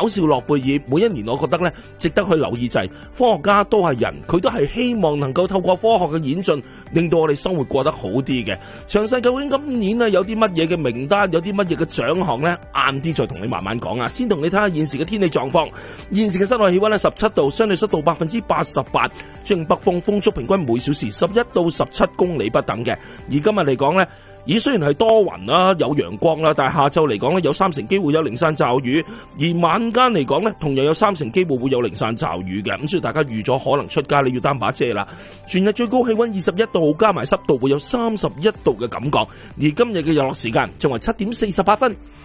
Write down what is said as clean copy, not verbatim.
搞笑諾貝爾，每一年我覺得咧值得去留意就係科學家都係人，佢都係希望能夠透過科學嘅演進，令到我哋生活過得好啲嘅。詳細究竟今年啊有啲乜嘢嘅名單，有啲乜嘢嘅獎項咧，晏啲再同你慢慢講啊。先同你睇下現時嘅天氣狀況。現時嘅室內氣溫咧17度，相對濕度88%，吹北風，風速平均每小時11到17公里不等嘅。而今日嚟講咧，雖然係多雲啦，有陽光啦，但係下晝嚟講咧有30%機會有零散驟雨，而晚間嚟講咧同樣有30%機會會有零散驟雨嘅。咁所以大家預咗可能出街你要擔把遮啦。全日最高氣溫21度，加埋濕度會有31度嘅感覺。而今日嘅日落時間仲係7點48分。